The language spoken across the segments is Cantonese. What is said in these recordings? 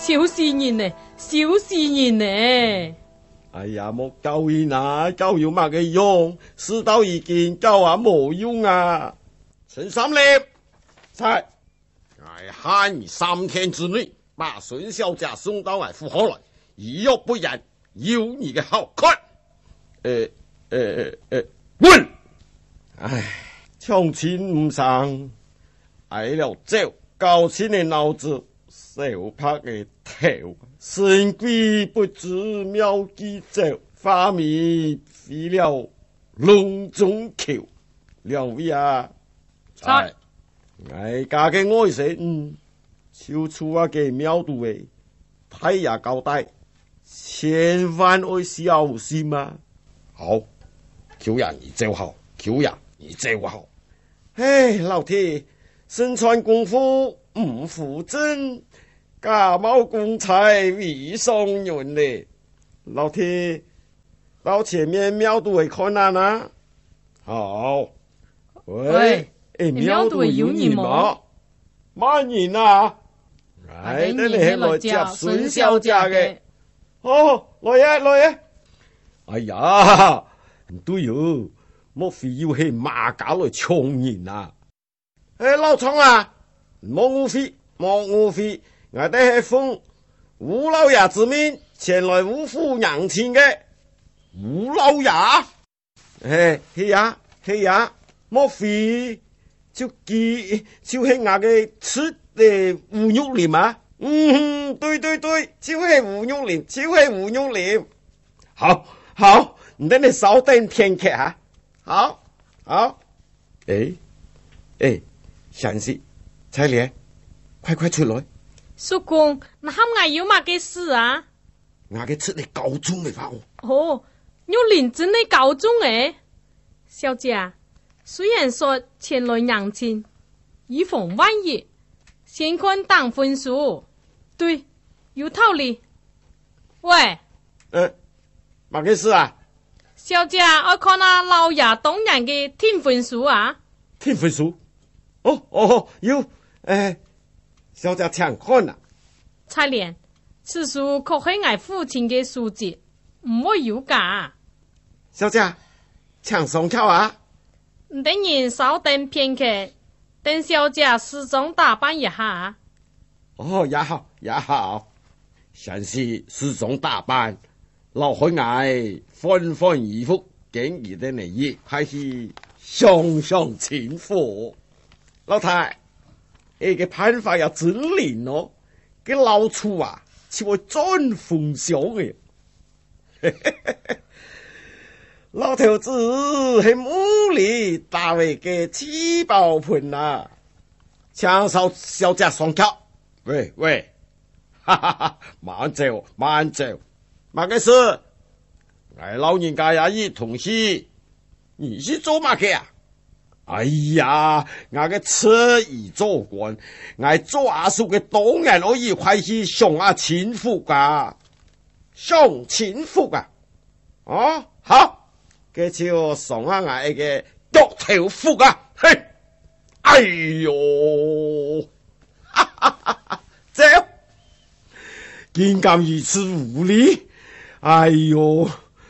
小事人呢，小事人呢。 哎呀，莫教人啊，教有乜嘅用？事到已經教啊冇用啊！陳三烈，在，我限你3天之內把孫小姐送到我府後來，如若不然，有你嘅好看。滚！唉，搶錢唔上，挨了走，高錢嘅腦子，小拍嘅頭。神鬼不知妙計走，花米飛了籠中求。兩位啊， 在， 我家嘅外甥超出我嘅妙度誒，太爺交代，千萬要小心啊！好，求呀你做好，求呀你做好。唉，老鐵，身穿功夫唔負真。假冒公差未上人嘞，老鐵到前面廟都會看難啊！好，喂，廟都有人嗎？乜人啊？哎，等你係來接孫小姐嘅。哦，來。哎呀，唔對喲，莫非要係馬家來搶人啊？老聰啊，莫誤會。我哋係奉吳老爺之命前來吳府娘親嘅。吳老爺，係呀，莫非就係我嘅出嘅吳玉蓮啊？對，就係吳玉蓮。好，你等你稍等片刻啊。好，詳細，彩蓮，快出來。 叔公，那喊我有乜嘅事啊？ 我嘅出嚟高中嘅話哦，玉蓮真係高中誒，小姐，雖然說前來娘親，以防萬一，先看當分數。對，有道理。喂， 乜嘅事啊？ 小姐，我看那老爺當然嘅聽分數啊。 聽分數？哦，有，小姐請看啊！ 彩蓮，此書確係我父親嘅書籍，唔會有假。 小姐，請上橋啊！ 等人稍等片刻，等小姐梳妝打扮一下。 哦，也好，先是梳妝打扮，留開我歡歡衣服，竟然的你亦開始上前貨。老太。呢個辦法又真靈咯，嘅老處啊，似我真風想嘅。老頭子係無理大衛嘅紙包盤啊！請小姐上橋。喂，慢走，乜嘅事？我老人家也一同去，你是做乜嘅啊？哎呀，我嘅車已做官，我做阿叔嘅當然可以快去上下錢福啊！哦，好，佢就上下我嘅腳頭福啊！嘿，哎喲，走，竟敢如此無禮！哎喲，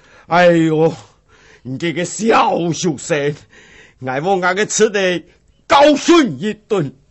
你這個小畜生！我往我嘅吃的教訓一頓。